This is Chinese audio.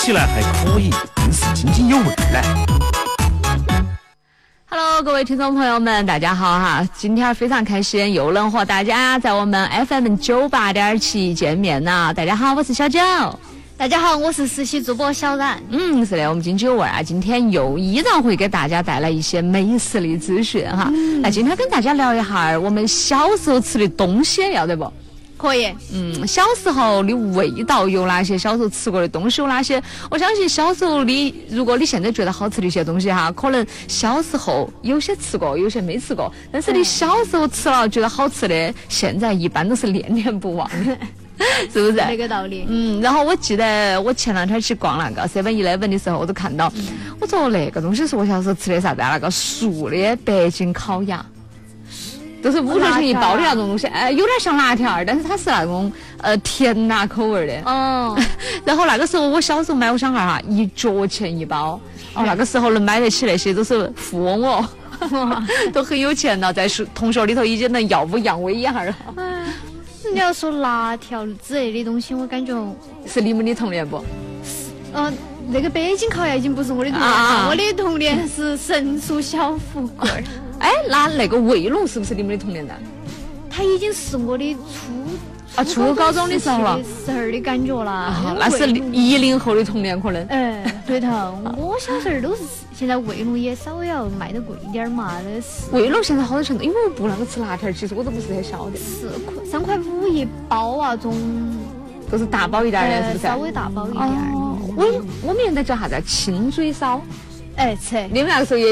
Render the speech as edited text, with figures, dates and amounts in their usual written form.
起来还可以，但是津津有味呢。 Hello， 各位听众朋友们，大家好哈！今天非常开心，又能和大家在我们 FM 98.7见面了。大家好，我是小九。 大家好，我是实习主播小冉。 是的，我们津津有味啊，今天又依然会给大家带来一些美食的资讯哈。那今天跟大家聊一下我们小时候吃的东西，要得不？ 可以。 小时候的味道有哪些？小时候吃过的东西有哪些？我相信小时候如果你现在觉得好吃的一些东西哈，可能小时候有些吃过，有些没吃过。但是你小时候吃了觉得好吃的，现在一般都是念念不忘的。是不是那个道理？ 然后我记得我前两天去逛那个 7-11 的时候，我都看到，我说那个东西是我小时候吃的啥子啊？那个熟的北京烤鸭。都是5块钱一包的那种东西，有点像辣条，但是它是那种甜辣口味的。然后那个时候我小时候买，我想哈，1角钱一包。那个时候能买得起那些都是富翁哦，都很有钱了，在同学里头已经能耀武扬威一下了。 你要说辣条之类的东西，我感觉是你们的童年不？ 那个北京烤鸭已经不是我的童年了，我的童年是神厨小富贵。 那个卫龙是不是你们的童年的？ 它已经是我的初高中的时候了， 时候的感觉了。 那是10后的童年可能。 对头，我小时候都是现在卫龙也稍微要卖得贵一点嘛。 卫龙现在好多程度，因为我不那个吃辣条，其实我都不是很晓得。 3块5一包啊， 都是大包一点的，是不是？ 稍微大包一点。 我们原来叫啥子？亲嘴烧。 吃。 你们那个时候也